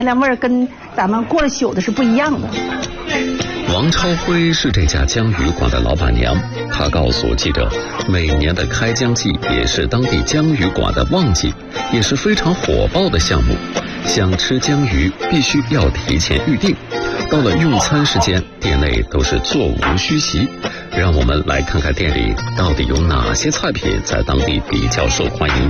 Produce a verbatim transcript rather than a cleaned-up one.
那味儿跟咱们过了宿的是不一样的。 王超辉是这家江鱼馆的老板娘，她告诉记者，每年的开江季也是当地江鱼馆的旺季，也是非常火爆的项目。想吃江鱼必须要提前预定，到了用餐时间，店内都是座无虚席。让我们来看看店里到底有哪些菜品在当地比较受欢迎。